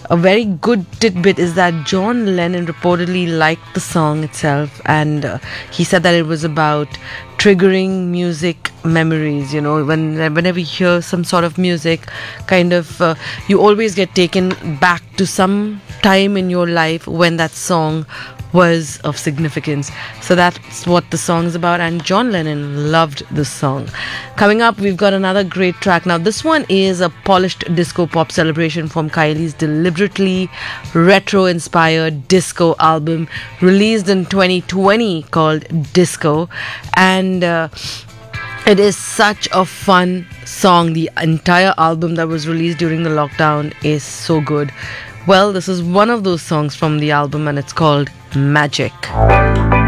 a very good tidbit is that John Lennon reportedly liked the song itself, and he said that it was about triggering music memories. You know, whenever you hear some sort of music, kind of you always get taken back to some time in your life when that song was of significance. So that's what the song is about, and John Lennon loved this song. Coming up, we've got another great track. Now this one is a polished disco pop celebration from Kylie's deliberately retro inspired disco album released in 2020 called Disco, and it is such a fun song. The entire album that was released during the lockdown is so good. Well, this is one of those songs from the album, and it's called Magic.